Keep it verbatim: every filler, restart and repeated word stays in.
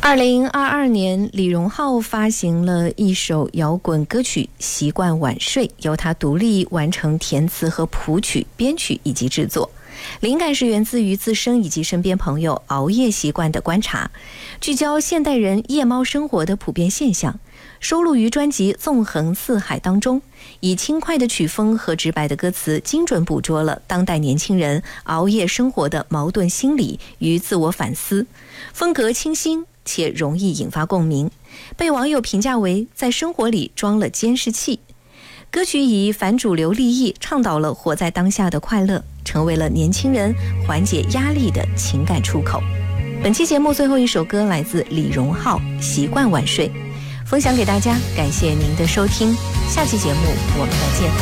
二零二二年，李荣浩发行了一首摇滚歌曲《习惯晚睡》，由他独立完成填词和谱曲、编曲以及制作。灵感是源自于自身以及身边朋友熬夜习惯的观察，聚焦现代人夜猫生活的普遍现象，收录于专辑《纵横四海》当中。以轻快的曲风和直白的歌词，精准捕捉了当代年轻人熬夜生活的矛盾心理与自我反思，风格清新且容易引发共鸣，被网友评价为在生活里装了监视器。歌曲以反主流立意，倡导了活在当下的快乐，成为了年轻人缓解压力的情感出口。本期节目最后一首歌来自李荣浩《习惯晚睡》，分享给大家，感谢您的收听，下期节目我们再见。